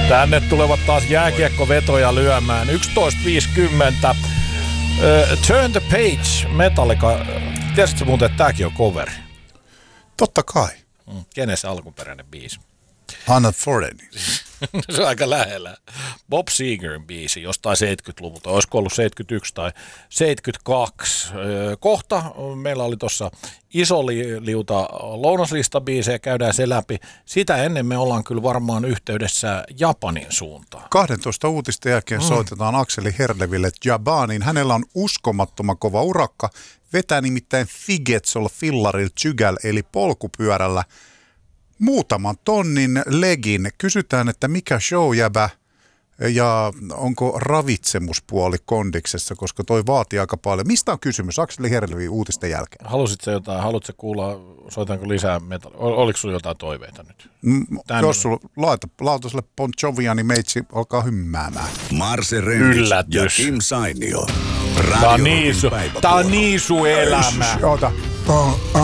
Tänne tulevat taas jääkiekkovetoja lyömään. 11.50. Turn the Page, Metallica. Tiesitkö muuten, että tämäkin on coveri? Totta kai. Kenen se alkuperäinen biisi? Hannah Foreign. Se on aika lähellä. Bob Segerin biisi jostain 70-luvulta. Olisiko ollut 71 tai 72. Kohta meillä oli tuossa iso liuta lounaslistabiisejä, käydään se läpi. Sitä ennen me ollaan kyllä varmaan yhteydessä Japanin suuntaan. 12 uutisten jälkeen soitetaan Akseli Herleville Japaniin. Hänellä on uskomattoman kova urakka. Vetää nimittäin Figetsol fillaril Tsygal eli polkupyörällä muutaman tonnin legin. Kysytään, että mikä show-jäbä ja onko ravitsemuspuoli kondiksessa, koska toi vaatii aika paljon. Mistä on kysymys? Akseli Herlevi uutisten jälkeen. Haluatko kuulla, soitanko lisää oliko sulla jotain toiveita nyt? Jos sulla lautaselle Bon Jovia, niin meitsi alkaa hymmäämään. Marse Rennis ja Kim Sainio. Tää on niisu elämä. Ota.